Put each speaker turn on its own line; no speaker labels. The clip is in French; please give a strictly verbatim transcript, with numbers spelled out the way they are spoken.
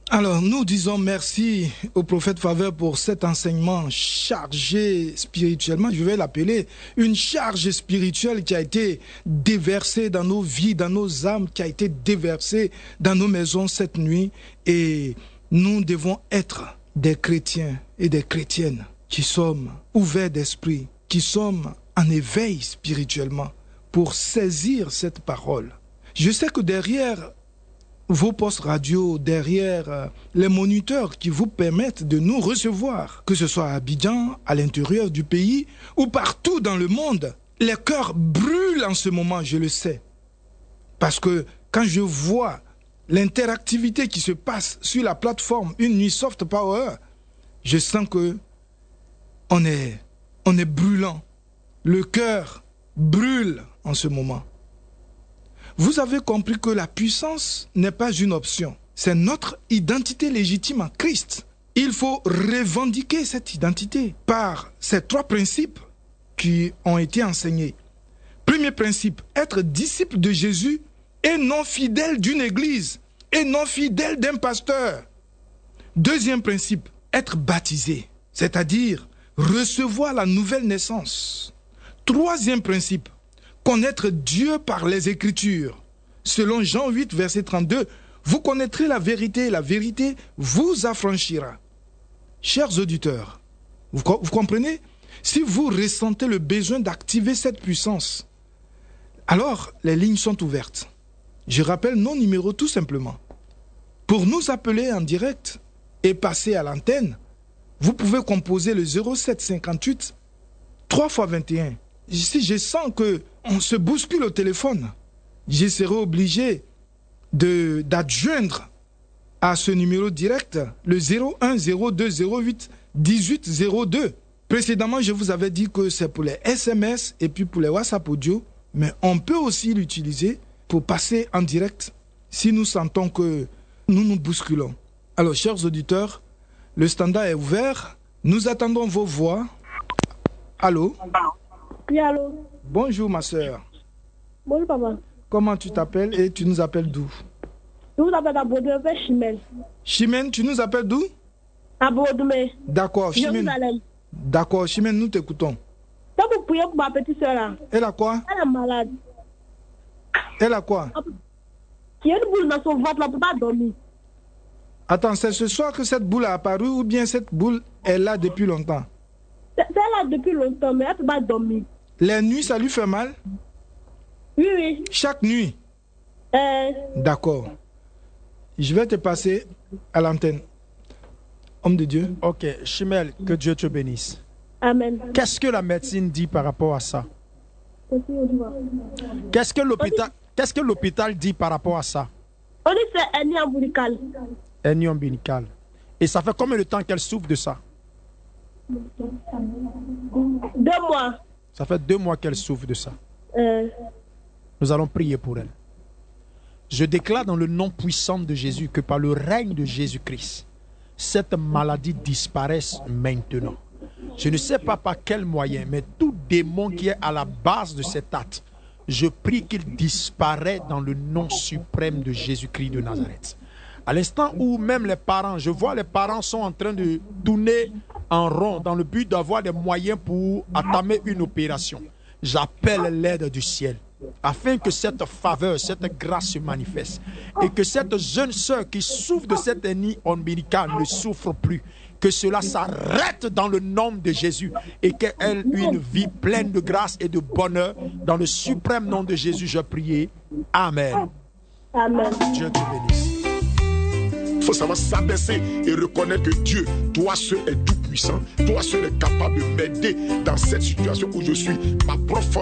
Alors, nous disons merci au prophète Faveur pour cet enseignement chargé spirituellement. Je vais l'appeler une charge spirituelle qui a été déversée dans nos vies, dans nos âmes, qui a été déversée dans nos maisons cette nuit. Et nous devons être des chrétiens et des chrétiennes qui sommes ouverts d'esprit, qui sommes en éveil spirituellement pour saisir cette parole. Je sais que derrière vos postes radio, derrière euh, les moniteurs qui vous permettent de nous recevoir, que ce soit à Abidjan, à l'intérieur du pays ou partout dans le monde, les cœurs brûlent en ce moment, je le sais. Parce que quand je vois l'interactivité qui se passe sur la plateforme Une Nuit Soft Power, je sens que on est, on est brûlant. Le cœur brûle en ce moment. Vous avez compris que la puissance n'est pas une option. C'est notre identité légitime en Christ. Il faut revendiquer cette identité par ces trois principes qui ont été enseignés. Premier principe, être disciple de Jésus et non fidèle d'une église et non fidèle d'un pasteur. Deuxième principe, être baptisé, c'est-à-dire recevoir la nouvelle naissance. Troisième principe, connaître Dieu par les Écritures. Selon Jean huit, verset trente-deux, vous connaîtrez la vérité et la vérité vous affranchira. Chers auditeurs, vous, vous comprenez? Si vous ressentez le besoin d'activer cette puissance, alors les lignes sont ouvertes. Je rappelle nos numéros tout simplement. Pour nous appeler en direct et passer à l'antenne, vous pouvez composer le zéro sept cinquante-huit trois fois vingt et un. Si je sens qu'on se bouscule au téléphone, je serai obligé de, d'adjoindre à ce numéro direct le zéro un zéro deux zéro huit dix-huit zéro deux. Précédemment, je vous avais dit que c'est pour les S M S et puis pour les WhatsApp audio, mais on peut aussi l'utiliser pour passer en direct si nous sentons que nous nous bousculons. Alors, chers auditeurs, le standard est ouvert. Nous attendons vos voix. Allô?
Oui, allô?
Bonjour, ma sœur.
Bonjour, papa.
Comment tu t'appelles et tu nous appelles d'où?
Je vous appelle à Bordeaux, je m'appelle Chimène.
Chimène, tu nous appelles d'où?
À Bordeaux.
D'accord, Chimène.
Jérusalem.
D'accord, Chimène, nous t'écoutons.
Donc, vous priez pour ma petite soeur là.
Elle a quoi?
Elle est malade.
Elle a quoi?
Il y a une boule dans son ventre, là, elle ne peut pas dormir.
Attends, c'est ce soir que cette boule a apparu ou bien cette boule est là depuis longtemps?
C'est là depuis longtemps, mais elle ne peut pas dormir.
Les nuits, ça lui fait mal?
Oui, oui.
Chaque nuit?
Euh...
D'accord. Je vais te passer à l'antenne. Homme de Dieu.
Ok, Chimène, que Dieu te bénisse.
Amen.
Qu'est-ce que la médecine dit par rapport à ça? Qu'est-ce que l'hôpital, qu'est-ce que l'hôpital dit par rapport à ça?
On dit que c'est hernie ombilicale.
Hernie ombilicale. Et ça fait combien de temps qu'elle souffre de ça?
Deux mois.
Ça fait deux mois qu'elle souffre de ça.
Euh...
Nous allons prier pour elle. Je déclare dans le nom puissant de Jésus que par le règne de Jésus-Christ, cette maladie disparaisse maintenant. Je ne sais pas par quel moyen, mais tout démon qui est à la base de cet acte, je prie qu'il disparaisse dans le nom suprême de Jésus-Christ de Nazareth. À l'instant où même les parents, je vois les parents sont en train de tourner en rond dans le but d'avoir des moyens pour entamer une opération. J'appelle l'aide du ciel afin que cette faveur, cette grâce se manifeste et que cette jeune sœur qui souffre de cette hernie ombilicale ne souffre plus. Que cela s'arrête dans le nom de Jésus et qu'elle ait une vie pleine de grâce et de bonheur. Dans le suprême nom de Jésus, je prie. Amen.
Amen.
Dieu te bénisse.
Il faut savoir s'abaisser et reconnaître que Dieu, toi seul, est tout puissant. Toi seul est capable de m'aider dans cette situation où je suis. Ma propre